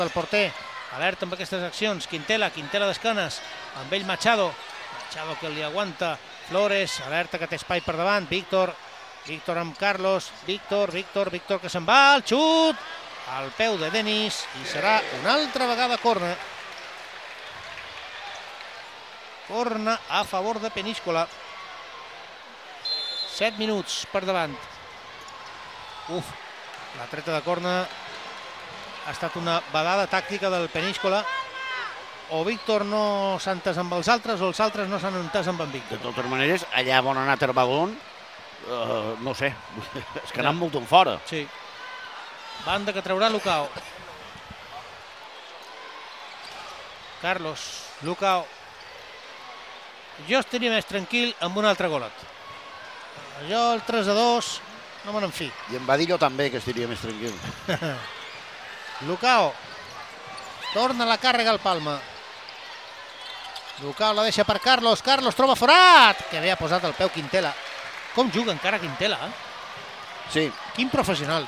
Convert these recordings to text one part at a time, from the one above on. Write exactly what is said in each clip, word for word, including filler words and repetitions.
El porter, alerta amb aquestes accions. Quintela, Quintela d'esquenes, amb ell Machado. Machado que li aguanta. Flores, alerta que té espai per davant. Víctor, Víctor amb Carlos. Víctor, Víctor, Víctor que se'n va. El xut al peu de Denis i serà una altra vegada corna. Corna a favor de Peníscola. set minuts per davant. Uf, la treta de corna ha estat una badada tàctica del Peníscola. O Víctor no s'ha entès amb els altres o els altres no s'han entès amb en Víctor. De totes maneres, allà on ha anat el balón, uh, no sé, és que ha anat molt en fora. Sí. Banda que traurà Lucao. Carlos, Lucao. Jo estaria més tranquil amb un altre golet. Jo el tres a dos no me n'enfi. I en Badillo també, que estaria més tranquil. Lucao. Torna la càrrega al Palma. Lucao la deixa per Carlos. Carlos troba forat. Que bé ha posat el peu Quintela. Com juga encara Quintela, eh? Sí. Quin professional.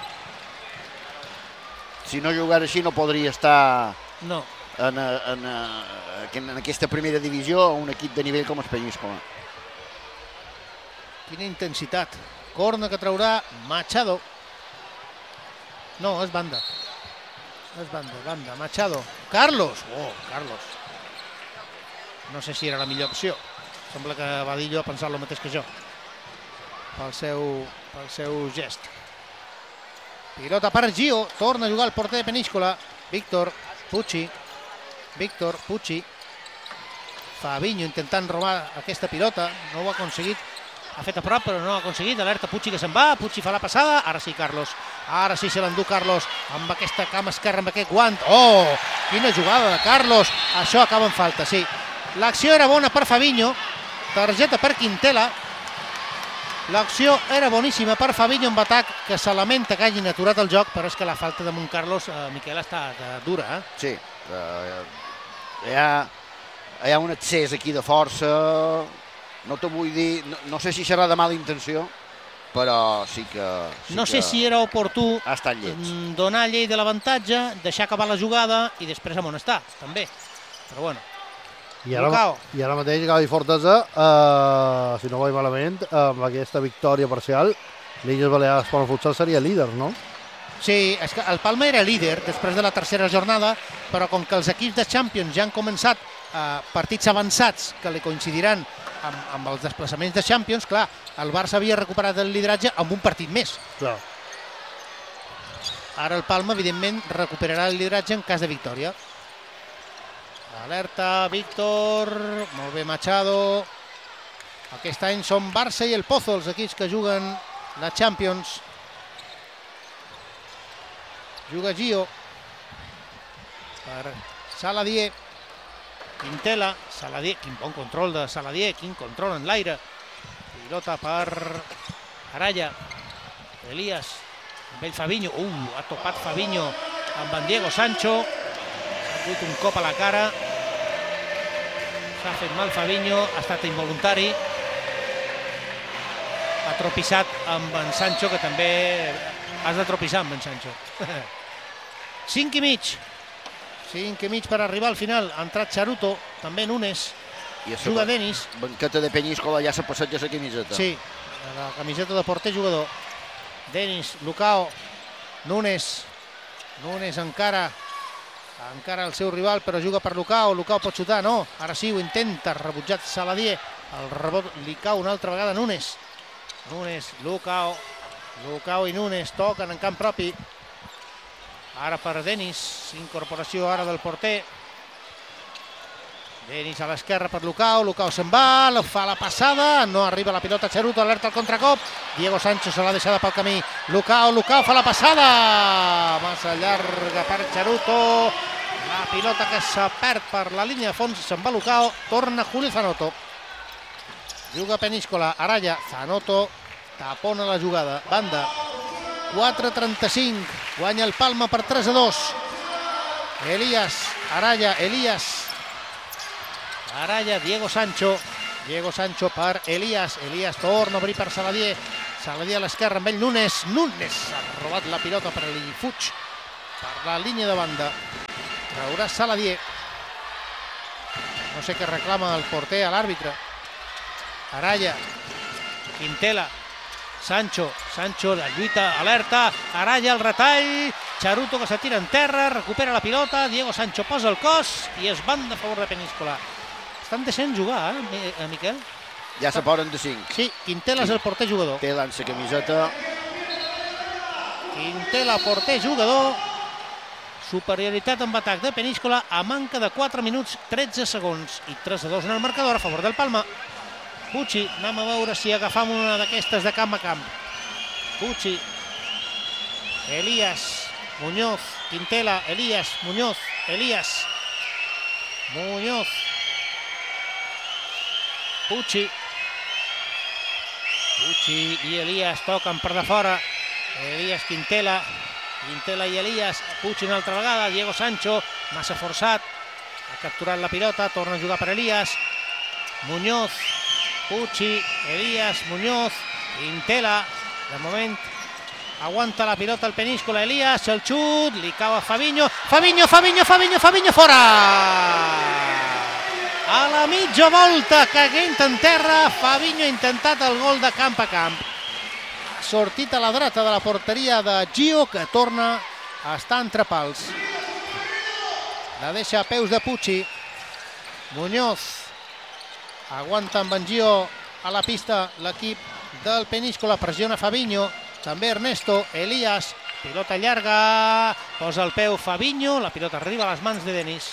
Si no jugara així no podria estar no. en, en, en, en aquesta primera divisió un equip de nivell com el Peníscola. Quina intensitat. Corna que traurà Machado. No, és banda. És banda, banda. Machado. Carlos. Oh, Carlos. No sé si era la millor opció. Sembla que Badillo ha pensat el mateix que jo. Pel seu, pel seu gest. Pilota per Gio. Torna a jugar el porter de Peníscola. Víctor. Pucci. Víctor. Pucci. Fabinho intentant robar aquesta pilota. No ho ha aconseguit. Ha fet a prop, però no ha aconseguit. Alerta Pucci que se'n va. Pucci fa la passada. Ara sí, Carlos. Ara sí se l'endú Carlos amb aquesta cama esquerra, amb aquest guant. Oh, quina jugada de Carlos. Això acaba en falta, sí. L'acció era bona per Fabinho. Targeta per Quintela. L'acció era boníssima per Fabinho amb atac, que se lamenta que hagin aturat el joc, però és que la falta de Carlos, eh, Miquel, està dura. Eh? Sí. Uh, hi, ha, hi ha un excés aquí de força. No t'ho vull dir, no, no sé si serà de mala intenció, però sí que... Sí no sé que si era oportú ha estat lleig. Donar a Lleida l'avantatge, deixar acabar la jugada i després amonestar, també. Però bueno. I ara, i ara mateix Gavi Fortesa, eh, si no vaig malament, amb aquesta victòria parcial, l'Illes Balears Esport Futsal seria líder, no? Sí, és que el Palma era líder després de la tercera jornada, però com que els equips de Champions ja han començat eh, partits avançats que li coincidiran amb, amb els desplaçaments de Champions, clar, el Barça havia recuperat el lideratge amb un partit més. Clar. Ara el Palma, evidentment, recuperarà el lideratge en cas de victòria. Alerta, Víctor, molt bé Machado. Aquest any són Barça i el Pozo, els equips que juguen la Champions. Juga Gio per Saladier. Quintela, Saladier, quin bon control de Saladier, quin control en l'aire. Pilota per Araya. Elías, amb ell Fabinho. Uh, ha topat Fabinho amb en Diego Sancho. Ha fet un cop a la cara. S'ha fet mal Fabinho, ha estat involuntari. Ha tropissat amb en Sancho, que també has de tropissar amb en Sancho. cinc i mig. cinc i mig per arribar al final. Ha entrat Charuto, també Nunes. Juga Denis. Banqueta de Peníscola, ja s'ha passat ja la camiseta. Sí, la camiseta de porter jugador. Denis, Lucao, Nunes. Nunes encara... encara el seu rival, però juga per Lucao. Lucao pot xutar, no, ara sí, ho intenta, rebutjat Saladier, el rebot li cau una altra vegada Nunes. Nunes, Lucao, Lucao i Nunes toquen en camp propi. Ara per Denis, incorporació ara del porter. Denis a l'esquerra per Lucao, Lucao se'n va, fa la passada, no arriba la pilota Charuto, alerta al contracop. Diego Sancho se l'ha deixada pel camí. Lucao, Lucao fa la passada, massa llarga per Charuto. La pilota que se perd per la línia de fons, se'n va Lucao, torna Julio Zanotto. Juga Peníscola, Araya, Zanotto tapona la jugada, banda. quatre trenta-cinc, guanya el Palma per tres a dos. Elías, Araya, Elías. Araya, Diego Sancho. Diego Sancho per Elías. Elías torna a obrir per Saladier. Saladier a l'esquerra amb ell Nunes. Nunes ha robat la pilota per ell i fuig per la línia de banda. Traurà Saladier. No sé què reclama el porter a l'àrbitre. Araya, Quintela, Sancho, Sancho, la lluita, alerta, Araya, el retall, Charuto que se tira en terra, recupera la pilota, Diego Sancho posa el cos i es banda a favor de Peníscola. Estan deixant jugar, eh, Miquel? Ja se poden de cinc. Sí, Quintela és el porter jugador. Té l'ansa camiseta. Quintela, porter jugador. Superioritat amb atac de Peníscola a manca de quatre minuts tretze segons i tres a dos en el marcador a favor del Palma. Pucci, anem a veure si agafam una d'aquestes de camp a camp. Pucci, Elías, Muñoz, Quintela, Elías, Muñoz, Elías, Muñoz, Pucci, Pucci i Elías toquen per de fora. Elías, Quintela, Quintela i Elías, Pucci una altra vegada, Diego Sancho, massa forçat, ha capturat la pilota, torna a jugar per Elías, Muñoz, Pucci, Elías, Muñoz, Quintela, de moment aguanta la pilota el Peníscola, Elías, el xut, li cau a Fabinho, Fabinho, Fabinho, Fabinho, Fabinho, fora! A la mitja volta, caient en terra, Fabinho ha intentat el gol de camp a camp. Ha sortit a la dreta de la porteria de Gio, que torna a estar entre pals. La deixa a peus de Pucci. Muñoz aguanta amb en Gio a la pista l'equip del Peníscola, pressiona Fabinho, també Ernesto, Elías, pilota llarga, posa el peu Fabinho, la pilota arriba a les mans de Denis.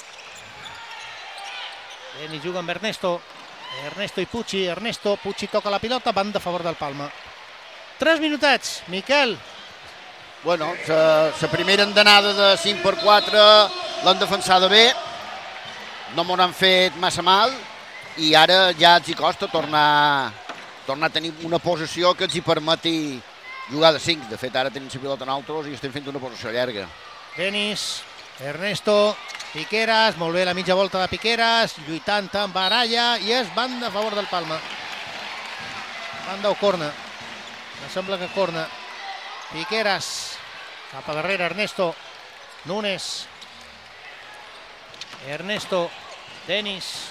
Denis juga amb Ernesto, Ernesto i Pucci, Ernesto, Pucci toca la pilota, banda a favor del Palma. Tres minutets, Miquel. Bueno, la primera endanada de cinc per quatre l'han defensada bé, no m'ho han fet massa mal, i ara ja els hi costa tornar, tornar a tenir una posició que els hi permeti jugar de cinc. De fet, ara tenim la pilota nosaltres i estem fent una posició llarga. Denis, Ernesto, Piqueras, molt bé la mitja volta de Piqueras, lluitant amb Araya i és banda a favor del Palma. Banda o corna. Me sembla que corna. Piqueras, cap a darrere Ernesto, Núñez, Ernesto, Denis,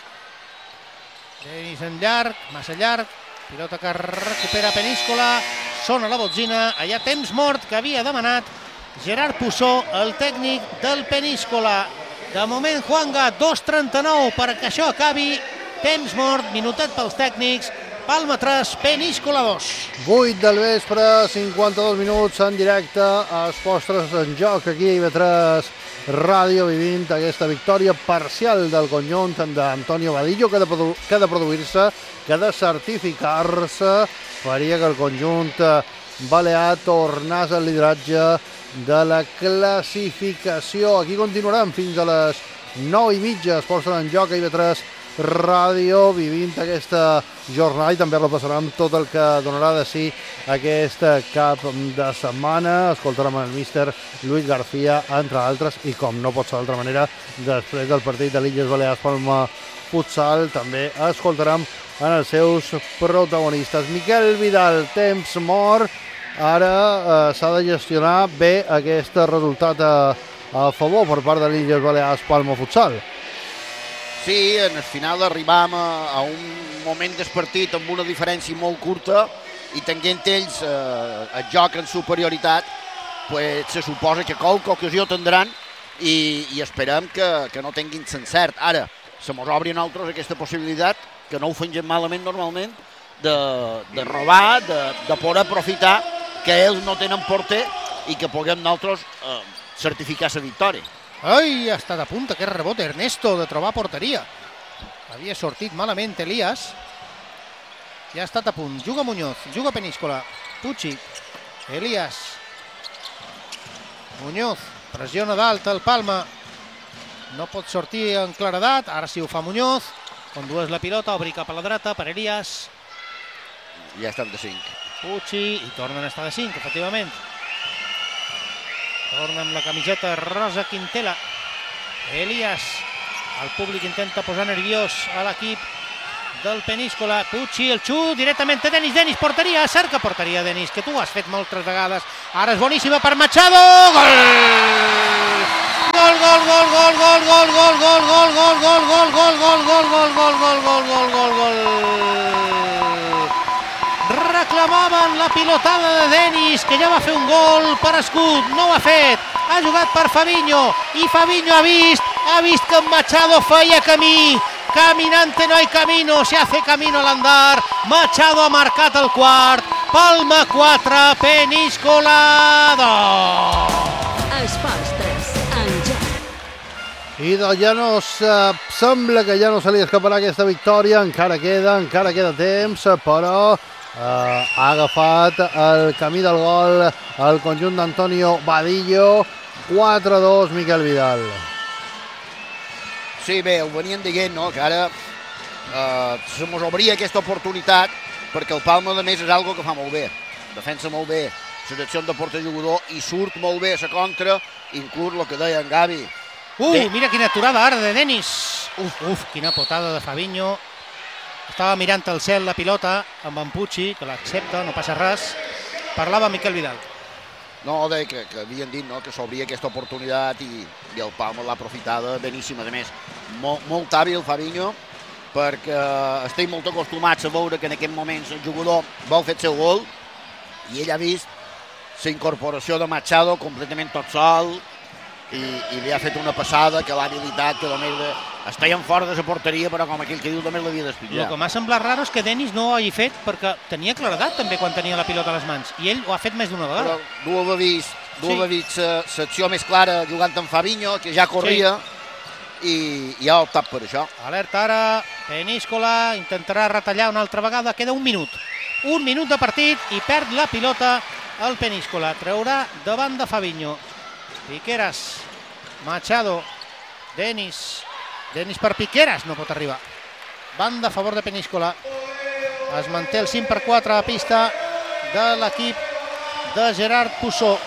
Denis en llarg, massa llarg, pilota que recupera Peníscola, sona la botzina, allà temps mort que havia demanat Gerard Pussó, el tècnic del Peníscola. De moment, Juanga, dos trenta-nou perquè això acabi, temps mort, minutet pels tècnics, Palma tres, Peníscola dos. vuit del vespre, cinquanta-dos minuts en directe, els postres en joc aquí a I V tres Ràdio, vivint aquesta victòria parcial del conjunt d'Antonio Vadillo, que ha de, produ que ha de produir-se, que ha de certificar-se, faria que el conjunt balear tornés al lideratge de la classificació. Aquí continuarem fins a les nou i mitja, es posen en joc a I V tres Ràdio, vivint aquesta jornada, i també repassarem tot el que donarà de si aquest cap de setmana. Escoltarem el míster Luis García, entre altres, i com no pot ser d'altra manera, després del partit de l'Illes Balears Palma Futsal, també escoltarem en els seus protagonistes. Miquel Vidal, temps mort, ara eh, s'ha de gestionar bé aquest resultat a, a favor per part de l'Illes Balears Palma Futsal. Sí, en el final arribam a, a un moment del partit amb una diferència molt curta i tenint ells eh, el joc en superioritat, pues, se suposa que qualque ocasió tindran i, i esperem que, que no tinguin l'encert. Ara, se mos obri a nosaltres aquesta possibilitat, que no ho fem malament normalment, de, de robar, de, de poder aprofitar que ells no tenen porter i que puguem nosaltres eh, certificar la victòria. Ai, ha estat a punt aquest rebot Ernesto de trobar porteria. Havia sortit malament Elías. Ja ha estat a punt. Juga Muñoz, juga Peníscola. Pucci, Elías, Muñoz, pressiona dalt el Palma. No pot sortir en claredat, ara sí ho fa Muñoz. Condueix la pilota, obri cap a la dreta per Elías. Ja estan de cinc. Pucci, i tornen a estar de cinc, efectivament. Torna amb la camiseta rosa Quintela. Elías, el públic intenta posar nerviós a l'equip del Peníscola. Pucci, el xut, directament a Denis, Denis, porteria, cerca porteria Denis, que tu ho has fet moltes vegades. Ara és boníssima per Machado, gol! Gol, gol, esperant la pilotada de Denis, que ja va fer un gol per escut, no ho ha fet, ha jugat per Fabinho, i Fabinho ha vist, ha vist que Machado feia camí, caminante no hay camino, se hace camino al andar, Machado ha marcat el quart, Palma quatre, Peníscola dos. Esports tres, en joc. I del Llanos eh, sembla que ja no se li escaparà aquesta victòria, encara queda, encara queda temps, però eh, ha agafat el camí del gol el conjunt d'Antonio Vadillo, quatre a dos, Miquel Vidal. Sí, bé, ho venien dient, no?, que ara eh, se mos obria aquesta oportunitat, perquè el Palma, a més, és algo que fa molt bé. Defensa molt bé, selecció de porter-jugador, i surt molt bé a la contra, inclús el que deia en Gavi. Uh, Bé. mira quina aturada ara de Denis. Uf, uf, quina potada de Fabinho. Estava mirant al cel la pilota amb en Pucci, que l'accepta, no passa res. Parlava Miquel Vidal. No, de, que, que havien dit, no?, que s'obria aquesta oportunitat i, i el Palma l'ha aprofitada beníssima. A més, molt, molt hàbil Fabinho, perquè estem molt acostumats a veure que en aquest moment el jugador vol fer el seu gol, i ell ha vist la incorporació de Machado completament tot sol, i, i li ha fet una passada que l'ha habilitat, que només estaven fora de la porteria, però com aquell que diu només l'havia d'espitjar. El que m'ha semblat raro és que Denis no ho hagi fet, perquè tenia claredat també quan tenia la pilota a les mans, i ell ho ha fet més d'una vegada. Però no ho havia vist, no ho havia vist l'acció més clara jugant amb Fabinho, que ja corria, sí. i, i ha optat per això. Alerta ara, Peníscola intentarà retallar una altra vegada, queda un minut. Un minut de partit i perd la pilota el Peníscola. Treurà davant de Fabinho. Piqueras, Machado, Denis, Denis per Piqueras, no pot arribar. Banda a favor de Peníscola. Es manté el cinc per quatre a pista de l'equip de Gerard Pussó.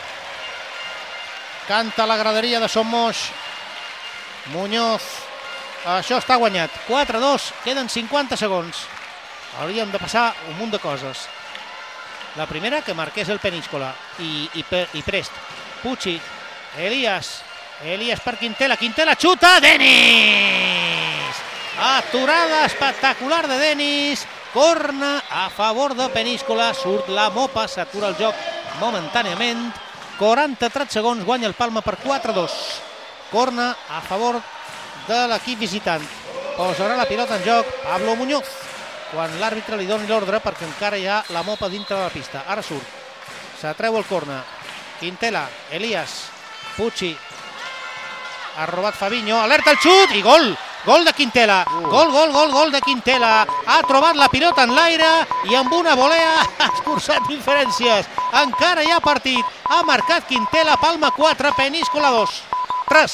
Canta la graderia de Son Moix. Muñoz. Això està guanyat. quatre a dos, queden cinquanta segons. Hauríem de passar un munt de coses. La primera, que marqués el Peníscola i, i, i prest. Pucci, Elías, Elías per Quintela, Quintela xuta, Denis! Aturada espectacular de Denis, corna a favor de Peníscola, surt la mopa, s'atura el joc momentàniament, quaranta-tres segons, guanya el Palma per quatre a dos. Corna a favor de l'equip visitant. Posarà la pilota en joc Pablo Muñoz, quan l'àrbitre li doni l'ordre, perquè encara hi ha la mopa dintre de la pista. Ara surt, s'atreu el corna. Quintela, Elías, Pucci, ha robat Fabinho, alerta el xut i gol! Gol de Quintela, gol, gol, gol, gol de Quintela. Ha trobat la pilota en l'aire i amb una volea ha escurçat diferències. Encara hi ha partit. Ha marcat Quintela, Palma quatre, Peníscola dos. tres.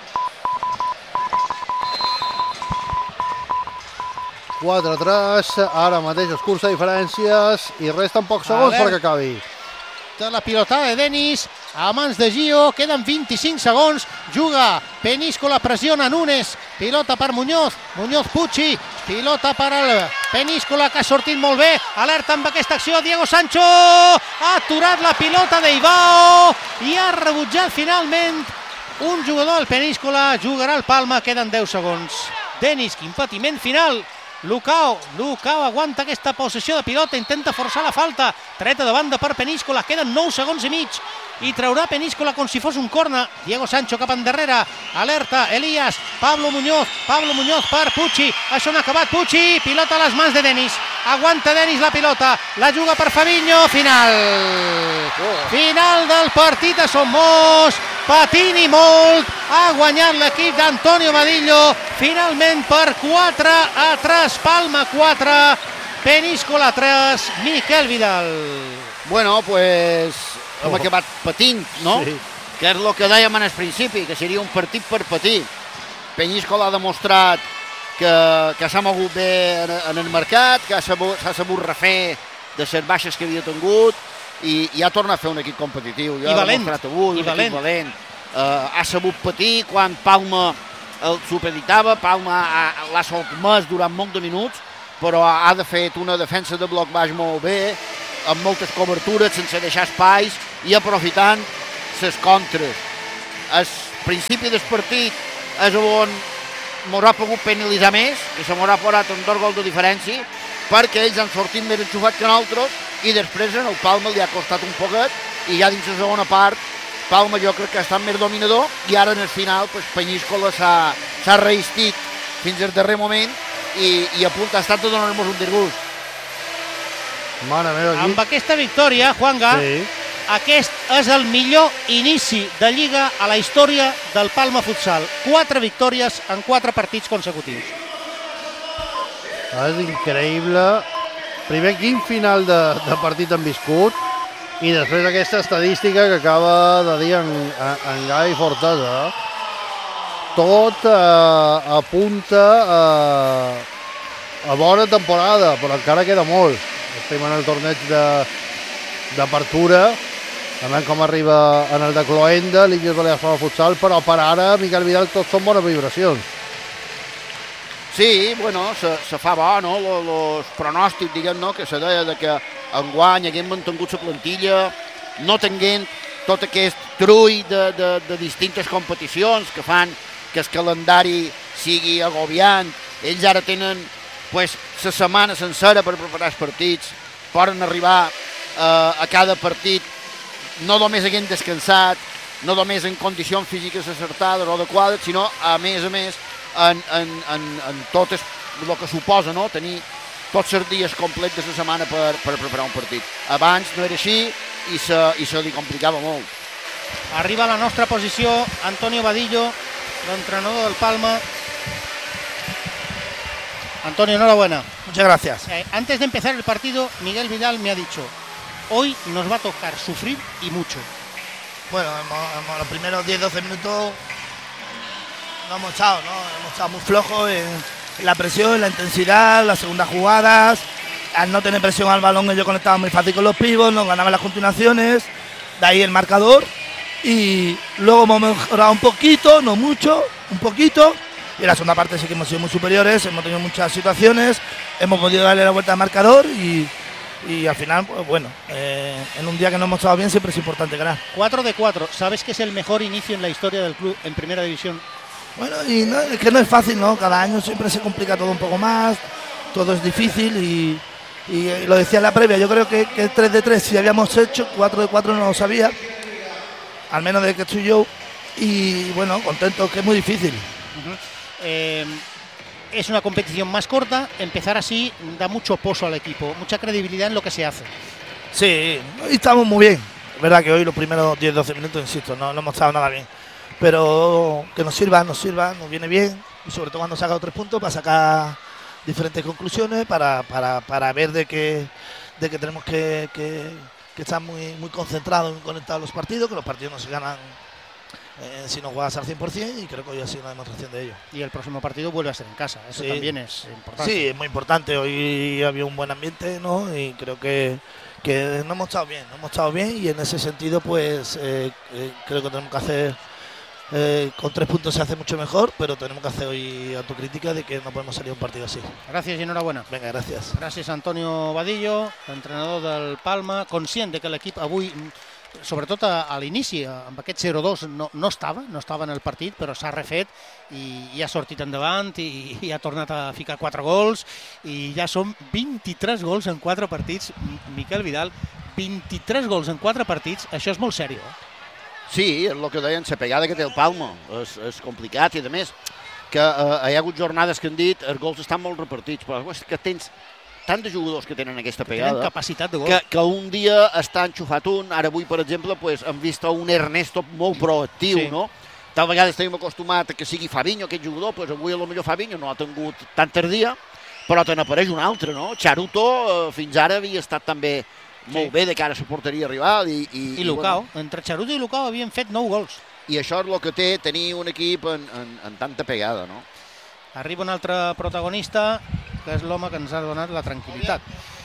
quatre a tres, ara mateix escurça diferències i resten pocs segons perquè acabi. De la pilotada de Denis a mans de Gio, queden vint-i-cinc segons, juga Peníscola, pressiona Núñez, pilota per Muñoz, Muñoz Pucci, pilota per el Peníscola, que ha sortit molt bé, alerta amb aquesta acció, Diego Sancho, ha aturat la pilota d'Ivao i ha rebutjat finalment un jugador del Peníscola, jugarà el Palma, queden deu segons. Denis, quin patiment final. Lucao, Lucao aguanta aquesta possessió de pilota, intenta forçar la falta, treta de banda per Peníscola, queden nou segons i mig, i traurà Peníscola com si fos un corna. Diego Sancho cap endarrere, alerta, Elías, Pablo Muñoz, Pablo Muñoz per Pucci, això no ha acabat, Pucci, pilota a les mans de Denis, aguanta Denis la pilota, la juga per Fabinho, final. Final del partit a Son Moix, patint i molt, ha guanyat l'equip d'Antonio Vadillo, finalment per quatre a tres, Palma quatre, Peníscola tres, Miquel Vidal. Bueno, pues hem oh. acabat patint, no? Sí. Que és el que dèiem en el principi, que seria un partit per patir. Peníscola ha demostrat que, que s'ha mogut bé en, en el mercat, que s'ha sabut refer de les baixes que havia tingut i, i ha tornat a fer un equip competitiu. I valent. Avui, I valent. valent. Uh, ha sabut patir quan Palma el supeditava, Palma l'ha sotmès durant molt de minuts, però ha de fer una defensa de bloc baix molt bé, amb moltes cobertures, sense deixar espais i aprofitant les contres. Al principi del partit és on mos ha pogut penalitzar més, que se mos ha posat amb dos gols de diferència, perquè ells han sortit més enxufats que nosaltres i després en el Palma li ha costat un poquet i ja dins la segona part Palma jo crec que ha estat més dominador i ara en el final pues, Penyíscola s'ha resistit fins al darrer moment i, i a punt ha estat de donar-nos un disgust. Mare meva, aquí. Amb aquesta victòria, Juanga, sí. Aquest és el millor inici de Lliga a la història del Palma Futsal. Quatre victòries en quatre partits consecutius. És increïble. Primer, quin final de, de partit han viscut i després aquesta estadística que acaba de dir en, en Gai Fortesa. Tot eh, apunta a, a bona temporada, però encara queda molt. Estem en el torneig d'apertura. A veure com arriba en el de Cloenda, l'Illes Balears Palma Futsal, però per ara, Miquel Vidal, tot són bones vibracions. Sí, bueno, se, se fa bo, no? Els pronòstics, diguem, no? Que se deia de que enguany haguem mantingut la plantilla, no tinguent tot aquest trull de, de, de distintes competicions que fan que el calendari sigui agobiant. Ells ara tenen pues, la setmana sencera per preparar els partits, poden arribar eh, a cada partit no només haguem descansat, no només en condicions físiques acertades o adequades, sinó a més a més en, en, en, en tot el que suposa, no? Tenir tots els dies complets de la setmana per, per preparar un partit. Abans no era així i se, i se li complicava molt. Arriba a la nostra posició Antonio Vadillo, l'entrenador del Palma. Antonio, enhorabuena. Muchas gracias. Eh, antes de empezar el partido, Miguel Vidal me ha dicho: hoy nos va a tocar sufrir y mucho. Bueno, hemos, hemos, los primeros diez doce minutos no hemos estado, ¿no? Hemos estado muy flojos en, en la presión, en la intensidad, las segundas jugadas. Al no tener presión al balón, ellos conectaban muy fácil con los pibos, nos ganaban las continuaciones, de ahí el marcador. Y luego hemos mejorado un poquito, no mucho, un poquito. Y en la segunda parte sí que hemos sido muy superiores, hemos tenido muchas situaciones, hemos podido darle la vuelta al marcador y... Y al final, pues bueno, eh, en un día que no hemos estado bien siempre es importante ganar. cuatro de cuatro, ¿sabes que es el mejor inicio en la historia del club en primera división? Bueno, y no, es que no es fácil, ¿no? Cada año siempre se complica todo un poco más, todo es difícil y, y, y lo decía en la previa, yo creo que, que tres de tres sí habíamos hecho, cuatro de cuatro no lo sabía, al menos de que estoy yo, y bueno, contento, que es muy difícil. Uh-huh. eh... Es una competición más corta, empezar así da mucho pozo al equipo, mucha credibilidad en lo que se hace. Sí, y estamos muy bien. Es verdad que hoy los primeros diez doce minutos, insisto, no, no hemos estado nada bien. Pero que nos sirva, nos sirva, nos viene bien. Y sobre todo cuando saca tres puntos para sacar diferentes conclusiones, para, para, para ver de que, de que tenemos que, que, que estar muy, muy concentrados, muy conectados a los partidos, que los partidos no se ganan Eh, si no juegas al cien por cien y creo que hoy ha sido una demostración de ello. Y el próximo partido vuelve a ser en casa, eso sí. También es importante. Sí, es muy importante, hoy había un buen ambiente, ¿no? Y creo que, que no hemos estado bien, no hemos estado bien y en ese sentido pues eh, eh, creo que tenemos que hacer, eh, con tres puntos se hace mucho mejor, pero tenemos que hacer hoy autocrítica de que no podemos salir a un partido así. Gracias y enhorabuena. Venga, gracias. Gràcies Antonio Vadillo, entrenador del Palma, conscient de que l'equip avui, sobretot a, a l'inici, amb aquest zero dos no, no estava, no estava en el partit, però s'ha refet i, i ha sortit endavant i, i ha tornat a ficar quatre gols i ja són vint-i-tres gols en quatre partits. Miquel Vidal, vint-i-tres gols en quatre partits, això és molt seriós. Eh? Sí, és el que deien, la pegada que té el Palma, és, és complicat i a més que eh, hi ha hagut jornades que han dit els gols estan molt repartits, però és que tens tant de jugadors que tenen aquesta pegada, tenen capacitat de gol. Que, que un dia està enxufat un, ara avui, per exemple, pues, hem vist un Ernesto molt proactiu, sí. No? Tal vegada estem acostumats a que sigui Fabinho, aquest jugador, pues avui potser Fabinho no ha tingut tant dia, però te n'apareix un altre, no? Charuto eh, fins ara havia estat també molt sí. Bé de cara a la porteria rival. I, i, I Lucao, bueno, entre Charuto i Lucao havien fet nou gols. I això és el que té tenir un equip en, en, en tanta pegada, no? Arriba un altre protagonista, que és l'home que ens ha donat la tranquil·litat.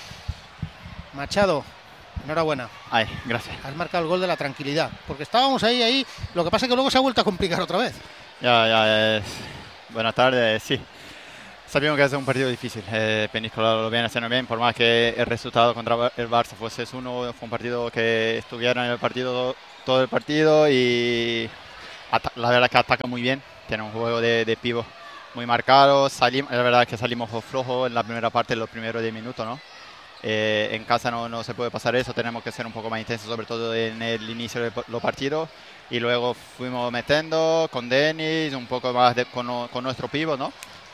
Machado, enhorabuena. Ay, gracias. Has marcado el gol de la tranquilidad, porque estábamos ahí, ahí, lo que pasa es que luego se ha vuelto a complicar otra vez. Ya, ya, es... buenas tardes, sí. Sabíamos que es un partido difícil, eh, Peñíscola lo viene haciendo bien, por más que el resultado contra el Barça fuese uno, fue un partido que estuvieron en el partido todo el partido y la verdad que ataca muy bien, tiene un juego de, de pivot muy marcados. Salimos, la verdad es que salimos flojos en la primera parte, en los primeros diez minutos, ¿no? Eh, en casa no, no se puede pasar eso, tenemos que ser un poco más intensos, sobre todo en el inicio de los partidos. Y luego fuimos metiendo con Denis, un poco más de, con, con nuestro pívot, ¿no?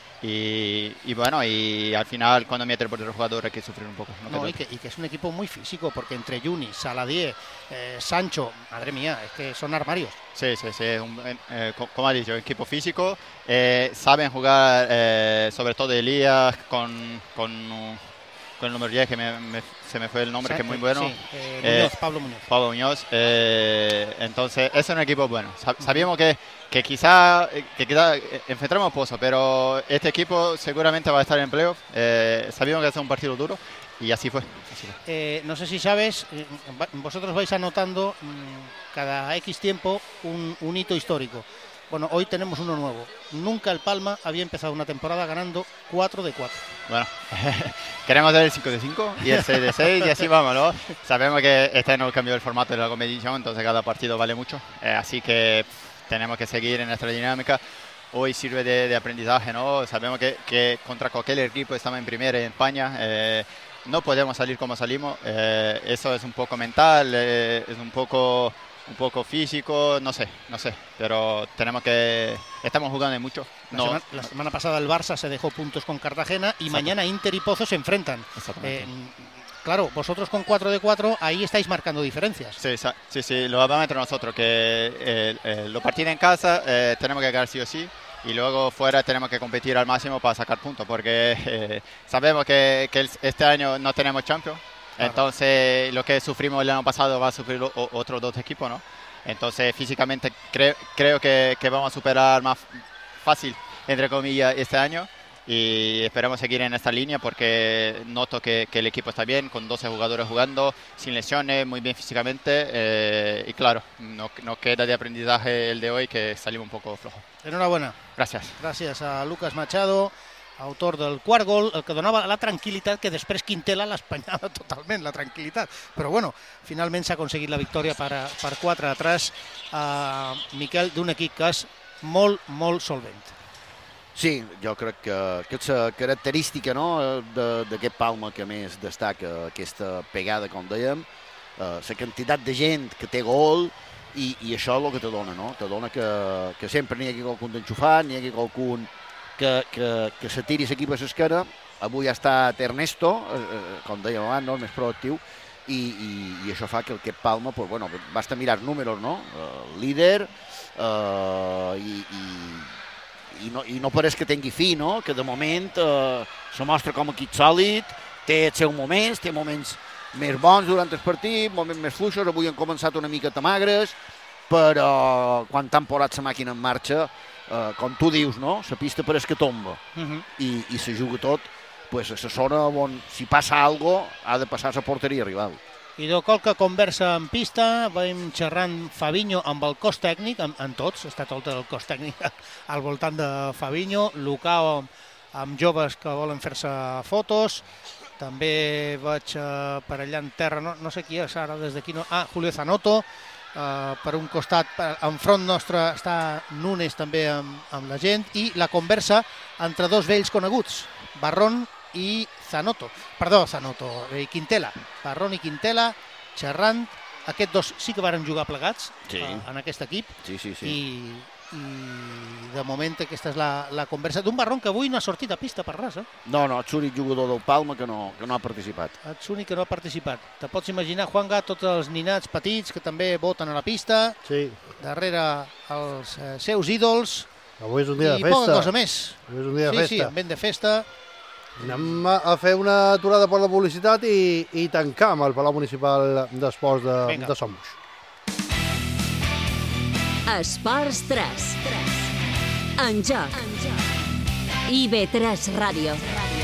Y, y bueno, y al final cuando mete por el jugador hay que sufrir un poco. No, no y, que, y que es un equipo muy físico, porque entre Juni, Saladier, eh, Sancho, madre mía, es que son armarios. Sí, sí, sí, un, eh, como ha dicho, equipo físico, eh, saben jugar, eh, sobre todo Elías con, con, con el número diez, que me, me, se me fue el nombre, sí, que es muy bueno. Sí, eh, Muñoz, eh, Pablo Muñoz. Pablo Muñoz, eh, entonces es un equipo bueno. Sabíamos que que quizá, que quizá enfrentamos Pozo, pero este equipo seguramente va a estar en playoff. Eh, sabíamos que es un partido duro y así fue. Así fue. Eh, no sé si sabes, eh, vosotros vais anotando mmm, cada X tiempo un, un hito histórico. Bueno, hoy tenemos uno nuevo. Nunca el Palma había empezado una temporada ganando cuatro de cuatro. Bueno, queremos dar el cinco de cinco y el seis de seis y así vamos, ¿no? Sabemos que este año cambió el formato de la competición, entonces cada partido vale mucho. Eh, así que tenemos que seguir en nuestra dinámica. Hoy sirve de, de aprendizaje, ¿no? Sabemos que, que contra cualquier equipo estamos en primera en España. Eh, no podemos salir como salimos. Eh, eso es un poco mental, eh, es un poco, un poco físico, no sé, no sé. Pero tenemos que... Estamos jugando mucho. La, no, semana, la semana pasada el Barça se dejó puntos con Cartagena y mañana Inter y Pozo se enfrentan. Eh, Claro, vosotros con cuatro de cuatro, ahí estáis marcando diferencias. Sí, sí, sí, lo vamos entre nosotros, que eh, eh, los partidos en casa eh, tenemos que ganar sí o sí, y luego fuera tenemos que competir al máximo para sacar puntos, porque eh, sabemos que, que este año no tenemos Champions, claro. Entonces lo que sufrimos el año pasado va a sufrir o, otros dos equipos, ¿no? Entonces físicamente cre, creo que, que vamos a superar más fácil, entre comillas, este año. Y esperamos seguir en esta línea porque noto que, que el equipo está bien, con doce jugadores jugando, sin lesiones, muy bien físicamente. Eh, y claro, nos no queda de aprendizaje el de hoy, que salimos un poco flojos. Enhorabuena. Gràcies. Gràcies a Lucas Machado, autor del quart gol, el que donava la tranquil·litat, que després Quintela l'espanyava totalment, la tranquil·litat. Però bueno, finalment s'ha aconseguit la victòria per, per quatre a tres a Miquel, d'un equip que és molt, molt solvent. Sí, jo crec que, que és la característica, no, d'aquest Palma que més destaca aquesta pegada, com dèiem, eh, la quantitat de gent que té gol i, i això és el que te dona, no? Te dona que, que sempre n'hi hagi qualcun d'enxufat, n'hi hagi qualcun que, que, que se tiri l'equip a l'esquena. Avui ha estat Ernesto, eh, com dèiem abans, no, el més proactiu, i, i, i això fa que aquest Palma, pues, bueno, basta mirar números, no? Eh, líder eh, i... i I no, i no pareix que tingui fi, no? Que de moment eh, se mostra com a equip sòlid, té els seus moments, té moments més bons durant el partit, moments més fluixos, avui han començat una mica tamagres, però quan t'han posat la màquina en marxa, eh, com tu dius, no? La pista pareix que tomba, uh-huh. i, i se juga tot, pues, a la zona on si passa alguna cosa ha de passar a la porteria rival. I de col que conversa en pista, vam xerrant Fabinho amb el cos tècnic, amb, amb tots, està tot el cos tècnic al voltant de Fabinho, Lucao amb, amb joves que volen fer-se fotos, també veig eh, per allà en terra, no, no sé qui és ara des d'aquí, no, ah, Julio Zanotto, eh, per un costat, per, enfront nostre està Nunes també amb, amb la gent, i la conversa entre dos vells coneguts, Barrón i Zanotto, perdó, Zanotto, i Quintela, Barrón i Quintela, xerrant, aquests dos sí que varen jugar plegats, sí, eh, en aquest equip, sí, sí, sí. I, i de moment aquesta és la, la conversa d'un Barrón que avui no ha sortit a pista per res, eh? No, no, ets l'únic jugador del Palma que no, que no ha participat. Ets l'únic que no ha participat. Te pots imaginar, Juanga, tots els ninats petits que també voten a la pista, sí, darrere els eh, seus ídols, avui és un dia de i festa. poca cosa més. Avui és un dia de sí, festa. Sí, ambient de festa. Anem a fer una aturada per la publicitat i, i tancar amb el Palau Municipal d'Esports de, de Somos. Esports tres. En joc. I B tres Ràdio.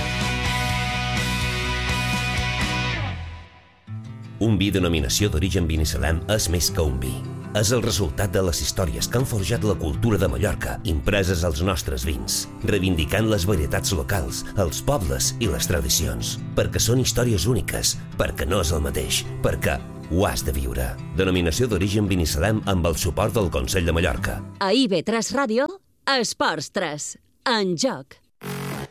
Un vi denominació d'origen Binissalem és més que un vi. És el resultat de les històries que han forjat la cultura de Mallorca, impreses als nostres vins, reivindicant les varietats locals, els pobles i les tradicions, perquè són històries úniques, perquè no és el mateix, perquè ho has de viure. Denominació d'origen Binissalem amb el suport del Consell de Mallorca. A I B tres Ràdio, Esports tres. En joc.